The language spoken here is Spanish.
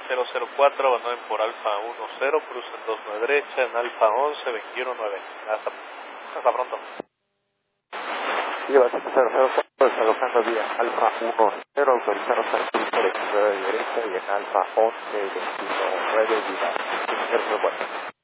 004, abandonen por Alfa 10, crucen 29 derecha en Alfa 11, 219. Hasta pronto. Lleva 004, está alojando vía Alfa 10, autorizados al cruce de 29 derecha y en Alfa 11, 29 vía 004.